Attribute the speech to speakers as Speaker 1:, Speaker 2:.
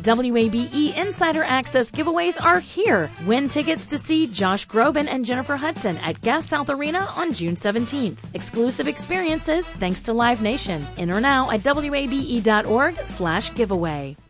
Speaker 1: WABE Insider Access giveaways are here. Win tickets to see Josh Groban and Jennifer Hudson at Gas South Arena on June 17th. Exclusive experiences thanks to Live Nation. Enter now at WABE.org/giveaway.